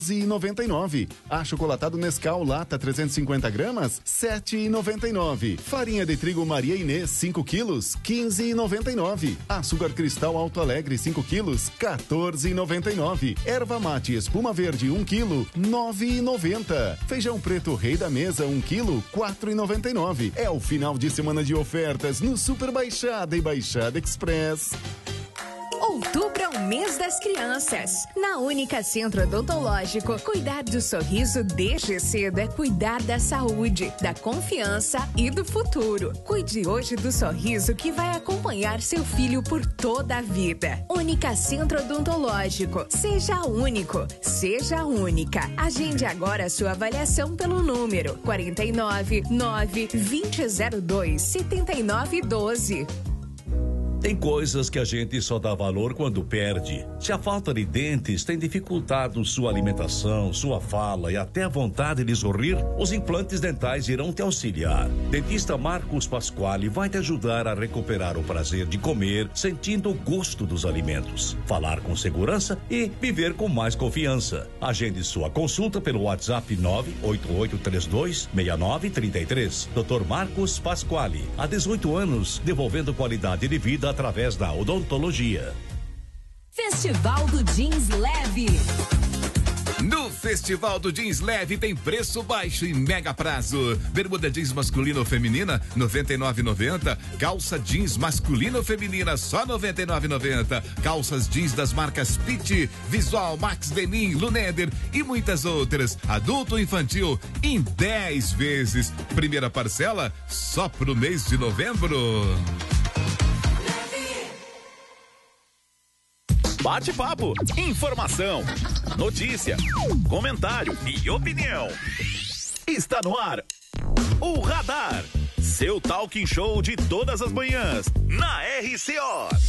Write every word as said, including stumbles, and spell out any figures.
e noventa e nove. Achocolatado Nescau lata trezentos e cinquenta gramas, sete e noventa e nove. Farinha de trigo Maria Inês cinco quilos, quinze e noventa e nove. Açúcar Cristal Alto Alegre cinco quilos, quatorze e noventa e nove. Erva mate espuma verde um quilo, nove e noventa. Feijão preto Rei da Mesa um quilo, quatro e noventa e nove. É o final de semana de ofertas no Super Baixada e Baixada Express. Outubro é o mês das crianças. Na Única Centro Odontológico, cuidar do sorriso desde cedo é cuidar da saúde, da confiança e do futuro. Cuide hoje do sorriso que vai acompanhar seu filho por toda a vida. Única Centro Odontológico. Seja único, seja única. Agende agora a sua avaliação pelo número quarenta e nove, nove, vinte, zero dois, setenta e nove, doze. Tem coisas que a gente só dá valor quando perde. Se a falta de dentes tem dificultado sua alimentação, sua fala e até a vontade de sorrir, os implantes dentais irão te auxiliar. Dentista Marcos Pasquale vai te ajudar a recuperar o prazer de comer, sentindo o gosto dos alimentos, falar com segurança e viver com mais confiança. Agende sua consulta pelo WhatsApp nove oito oito três dois, seis nove três três. doutor Marcos Pasquale, há dezoito anos, devolvendo qualidade de vida através da odontologia. Festival do Jeans Leve. No Festival do Jeans Leve tem preço baixo e mega prazo. Bermuda jeans masculina ou feminina, noventa e nove reais e noventa centavos. Calça jeans masculina ou feminina, só noventa e nove reais e noventa centavos. Calças jeans das marcas Pitti, Visual, Max Denim, Luneder e muitas outras. Adulto ou infantil em dez vezes. Primeira parcela só pro mês de novembro. Bate-papo, informação, notícia, comentário e opinião. Está no ar o Radar, seu talking show de todas as manhãs na R C O.